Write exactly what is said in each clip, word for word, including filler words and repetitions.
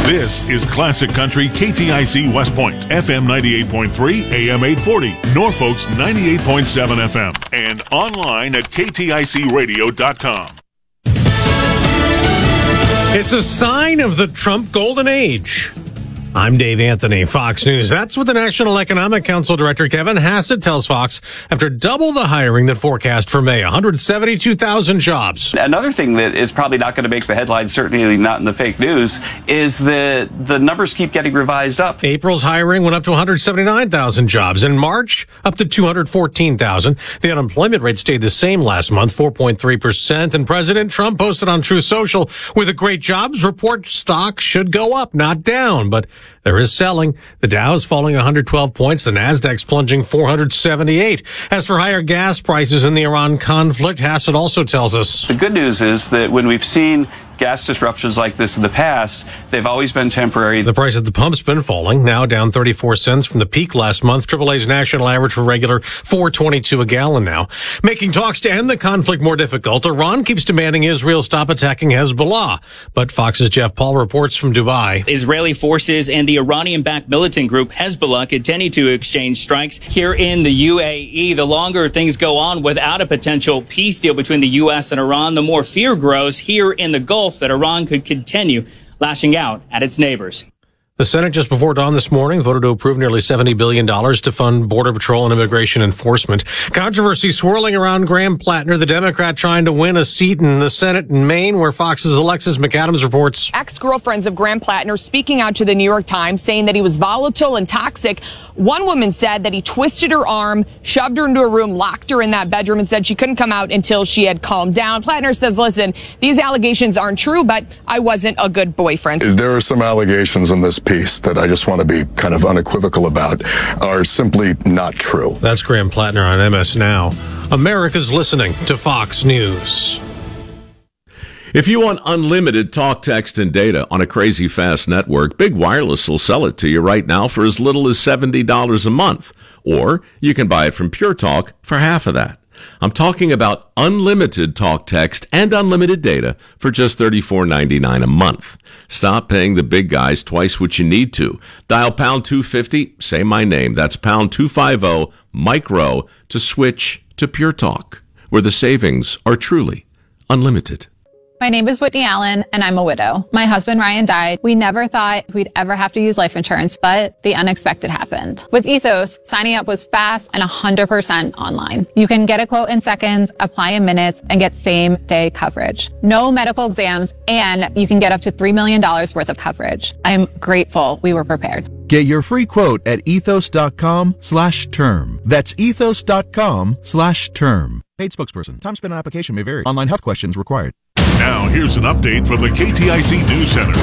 This is Classic Country K T I C West Point, F M ninety-eight point three, A M eight forty, Norfolk's ninety-eight point seven F M, and online at K T I C radio dot com. It's a sign of the Trump golden age. I'm Dave Anthony, Fox News. That's what the National Economic Council Director Kevin Hassett tells Fox after double the hiring that forecast for May, one hundred seventy-two thousand jobs. Another thing that is probably not going to make the headlines, certainly not in the fake news, is that the numbers keep getting revised up. April's hiring went up to one hundred seventy-nine thousand jobs. In March, up to two hundred fourteen thousand. The unemployment rate stayed the same last month, four point three percent. And President Trump posted on Truth Social, with a great jobs report, stock should go up, not down. But there is selling. The Dow is falling one hundred twelve points. The Nasdaq's plunging four hundred seventy-eight. As for higher gas prices in the Iran conflict, Hassett also tells us. The good news is that when we've seen gas disruptions like this in the past, they've always been temporary. The price at the pump's been falling, now down thirty-four cents from the peak last month. triple A's national average for regular, four twenty-two a gallon now. Making talks to end the conflict more difficult, Iran keeps demanding Israel stop attacking Hezbollah. But Fox's Jeff Paul reports from Dubai. Israeli forces and the Iranian-backed militant group Hezbollah continue to exchange strikes here in the U A E. The longer things go on without a potential peace deal between the U S and Iran, the more fear grows here in the Gulf that Iran could continue lashing out at its neighbors. The Senate just before dawn this morning voted to approve nearly seventy billion dollars to fund Border Patrol and immigration enforcement. Controversy swirling around Graham Plattner, the Democrat trying to win a seat in the Senate in Maine, where Fox's Alexis McAdams reports. Ex-girlfriends of Graham Plattner speaking out to the New York Times, saying that he was volatile and toxic. One woman said that he twisted her arm, shoved her into a room, locked her in that bedroom, and said she couldn't come out until she had calmed down. Plattner says, listen, these allegations aren't true, but I wasn't a good boyfriend. There are some allegations in this piece that I just want to be kind of unequivocal about are simply not true. That's Graham Plattner on M S Now. America's listening to Fox News. If you want unlimited talk, text, and data on a crazy fast network, Big Wireless will sell it to you right now for as little as seventy dollars a month. Or you can buy it from Pure Talk for half of that. I'm talking about unlimited talk, text, and unlimited data for just thirty-four ninety-nine a month. Stop paying the big guys twice what you need to. Dial pound two fifty, say my name. That's pound two fifty, micro, to switch to Pure Talk, where the savings are truly unlimited. My name is Whitney Allen, and I'm a widow. My husband, Ryan, died. We never thought we'd ever have to use life insurance, but the unexpected happened. With Ethos, signing up was fast and one hundred percent online. You can get a quote in seconds, apply in minutes, and get same-day coverage. No medical exams, and you can get up to three million dollars worth of coverage. I'm grateful we were prepared. Get your free quote at ethos.com slash term. That's ethos.com slash term. Paid spokesperson. Time spent on application may vary. Online health questions required. Now, here's an update from the K T I C News Center.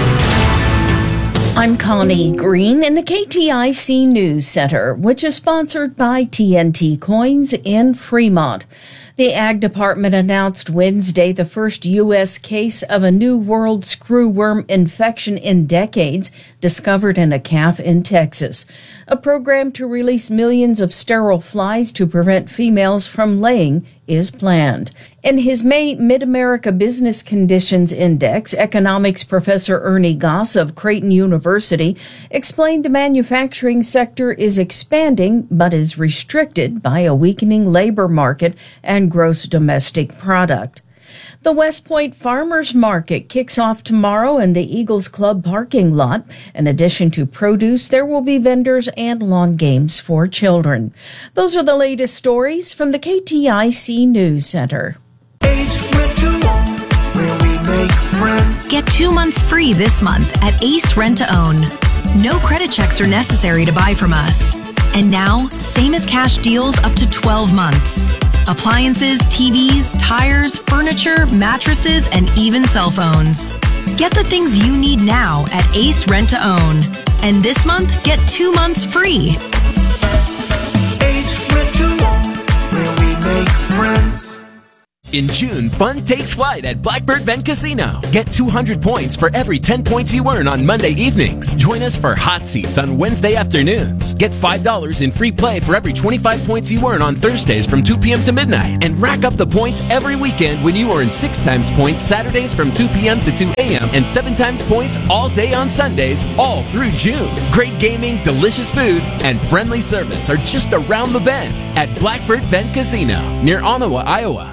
I'm Connie Green in the K T I C News Center, which is sponsored by T N T Coins in Fremont. The Ag Department announced Wednesday the first U S case of a New World screwworm infection in decades discovered in a calf in Texas. A program to release millions of sterile flies to prevent females from laying is planned. In his May Mid-America Business Conditions Index, economics professor Ernie Goss of Creighton University explained the manufacturing sector is expanding but is restricted by a weakening labor market and gross domestic product. The West Point Farmers Market kicks off tomorrow in the Eagles Club parking lot. In addition to produce, there will be vendors and lawn games for children. Those are the latest stories from the K T I C News Center. Get two months free this month at Ace Rent to Own. No credit checks are necessary to buy from us. And now, same as cash deals up to twelve months. Appliances, T Vs, tires, furniture, mattresses, and even cell phones. Get the things you need now at Ace Rent to Own. And this month, get two months free. Ace Rent to Own, where we make friends. In June, fun takes flight at Blackbird Bend Casino. Get two hundred points for every ten points you earn on Monday evenings. Join us for hot seats on Wednesday afternoons. Get five dollars in free play for every twenty-five points you earn on Thursdays from two p.m. to midnight. And rack up the points every weekend when you earn six times points Saturdays from two p.m. to two a.m. and seven times points all day on Sundays, all through June. Great gaming, delicious food, and friendly service are just around the bend at Blackbird Bend Casino near Ottawa, Iowa.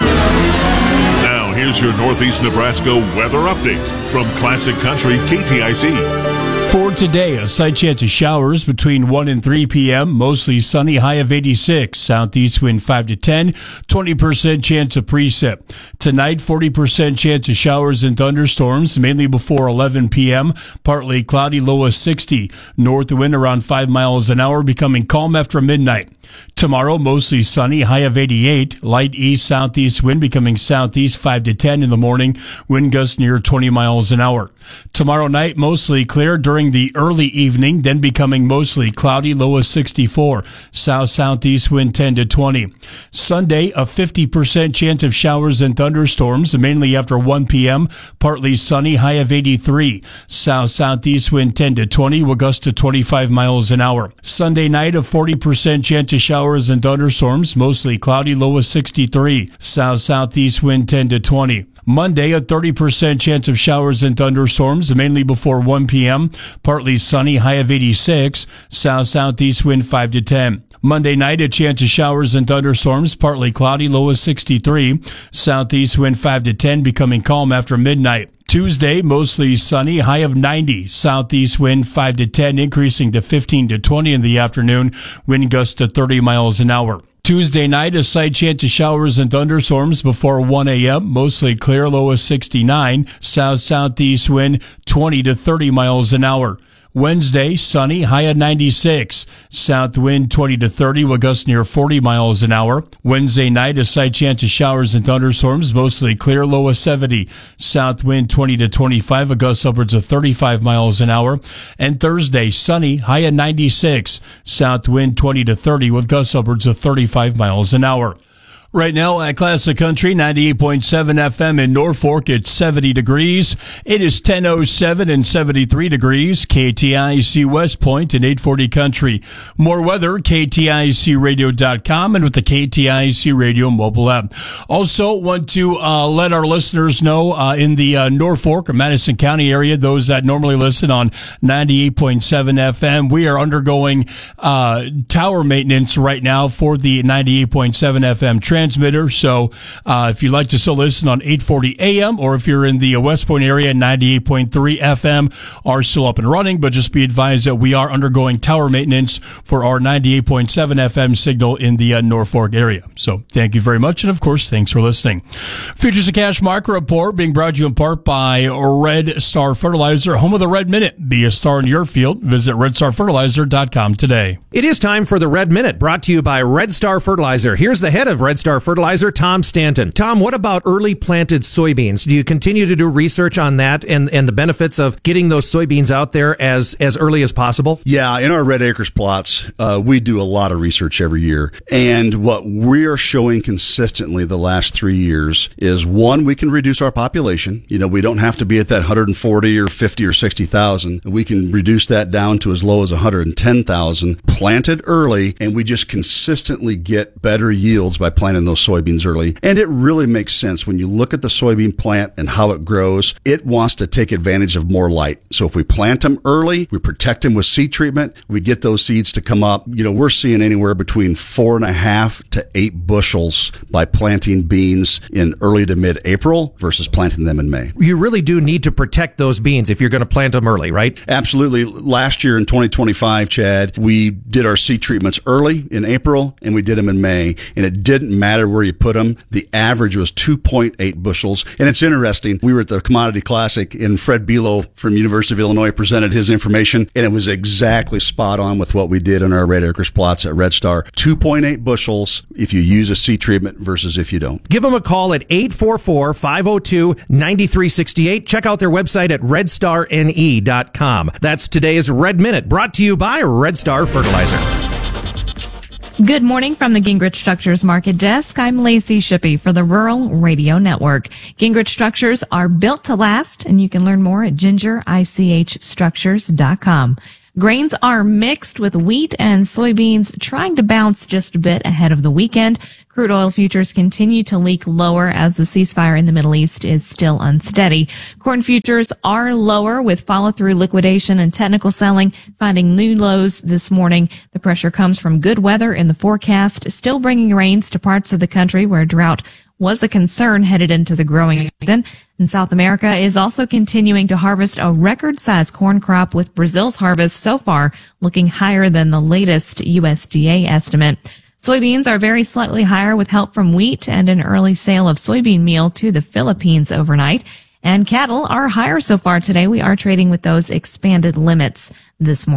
Now, here's your Northeast Nebraska weather update from Classic Country K T I C. For today, a slight chance of showers between one and three p.m., mostly sunny, high of eighty-six, southeast wind five to ten, twenty percent chance of precip. Tonight, forty percent chance of showers and thunderstorms, mainly before eleven p.m., partly cloudy, low of sixty, north wind around five miles an hour, becoming calm after midnight. Tomorrow, mostly sunny, high of eighty-eight, light east-southeast wind becoming southeast five to ten in the morning, wind gusts near twenty miles an hour. Tomorrow night, mostly clear during the early evening, then becoming mostly cloudy, low of sixty-four, south-southeast wind ten to twenty. Sunday, a fifty percent chance of showers and thunderstorms, mainly after one p.m., partly sunny, high of eighty-three, south-southeast wind ten to twenty, will gust to twenty-five miles an hour. Sunday night, a forty percent chance of showers and thunderstorms, mostly cloudy, low of sixty-three, south-southeast wind ten to twenty. Monday, a thirty percent chance of showers and thunderstorms, mainly before one p.m., partly sunny, high of eighty-six, south-southeast wind five to ten. Monday night, a chance of showers and thunderstorms, partly cloudy, low of sixty-three, southeast wind five to ten, becoming calm after midnight. Tuesday, mostly sunny, high of ninety, southeast wind five to ten, increasing to fifteen to twenty in the afternoon, wind gusts to thirty miles an hour. Tuesday night, a slight chance of showers and thunderstorms before one a.m., mostly clear, low of sixty-nine, south-southeast wind twenty to thirty miles an hour. Wednesday, sunny, high of ninety-six. South wind twenty to thirty, will gust near forty miles an hour. Wednesday night, a slight chance of showers and thunderstorms, mostly clear, low of seventy. South wind twenty to twenty-five, a gust upwards of thirty-five miles an hour. And Thursday, sunny, high of ninety-six. South wind twenty to thirty, with gusts upwards of thirty-five miles an hour. Right now at Classic Country, ninety-eight point seven F M in Norfolk, it's seventy degrees. It is ten oh seven and seventy-three degrees. K T I C West Point and eight forty Country. More weather, K T I C radio dot com and with the K T I C Radio mobile app. Also want to uh, let our listeners know uh, in the uh, Norfolk or Madison County area, those that normally listen on ninety-eight point seven F M, we are undergoing uh, tower maintenance right now for the ninety-eight point seven F M transmitter. So uh, if you'd like to still listen on eight forty A M, or if you're in the West Point area, ninety-eight point three F M are still up and running, but just be advised that we are undergoing tower maintenance for our ninety-eight point seven F M signal in the uh, Norfolk area. So thank you very much, and of course, thanks for listening. Futures of Cash Market Report being brought to you in part by Red Star Fertilizer, home of the Red Minute. Be a star in your field. Visit red star fertilizer dot com today. It is time for the Red Minute, brought to you by Red Star Fertilizer. Here's the head of Red Star Fertilizer, Tom Stanton. Tom, what about early planted soybeans? Do you continue to do research on that and, and the benefits of getting those soybeans out there as, as early as possible? Yeah, in our Red Acres plots, uh, we do a lot of research every year. And what we are showing consistently the last three years is, one, we can reduce our population. You know, we don't have to be at that one hundred forty or fifty or sixty thousand. We can reduce that down to as low as one hundred ten thousand, planted early, and we just consistently get better yields by planting those soybeans early. And it really makes sense when you look at the soybean plant and how it grows. It wants to take advantage of more light. So if we plant them early, we protect them with seed treatment, we get those seeds to come up. You know, we're seeing anywhere between four and a half to eight bushels by planting beans in early to mid-April versus planting them in May. You really do need to protect those beans if you're going to plant them early, right? Absolutely. Last year in twenty twenty-five, Chad, we did our seed treatments early in April and we did them in May, and it didn't matter where you put them. The average was two point eight bushels. And it's interesting. We were at the Commodity Classic and Fred Below from University of Illinois presented his information, and it was exactly spot on with what we did in our Red Acres plots at Red Star. two point eight bushels if you use a seed treatment versus if you don't. Give them a call at eight four four, five oh two, nine three six eight. Check out their website at red star n e dot com. That's today's Red Minute, brought to you by Red Star Fertilizer. Good morning from the Gingrich Structures Market Desk. I'm Lacey Shippey for the Rural Radio Network. Gingrich Structures are built to last, and you can learn more at ginger ich structures dot com. Grains are mixed with wheat and soybeans trying to bounce just a bit ahead of the weekend. Crude oil futures continue to leak lower as the ceasefire in the Middle East is still unsteady. Corn futures are lower with follow-through liquidation and technical selling finding new lows this morning. The pressure comes from good weather in the forecast, still bringing rains to parts of the country where drought was a concern headed into the growing season. And South America is also continuing to harvest a record-sized corn crop, with Brazil's harvest so far looking higher than the latest U S D A estimate. Soybeans are very slightly higher with help from wheat and an early sale of soybean meal to the Philippines overnight. And cattle are higher so far today. We are trading with those expanded limits this morning.